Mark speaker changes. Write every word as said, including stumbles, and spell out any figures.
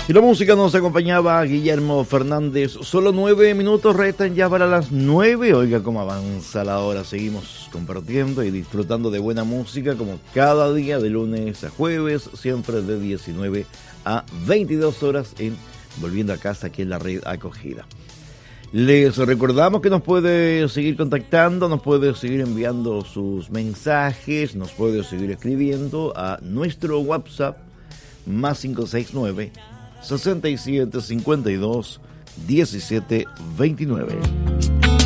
Speaker 1: Y la música nos acompañaba a Guillermo Fernández. Solo nueve minutos restan ya para las nueve. Oiga cómo avanza la hora. Seguimos compartiendo y disfrutando de buena música como cada día, de lunes a jueves, siempre de diecinueve a veintidós horas en Volviendo a Casa, aquí en la red acogida. Les recordamos que nos puede seguir contactando, nos puede seguir enviando sus mensajes, nos puede seguir escribiendo a nuestro WhatsApp más cinco seis nueve, sesenta y siete cincuenta y dos diecisiete veintinueve.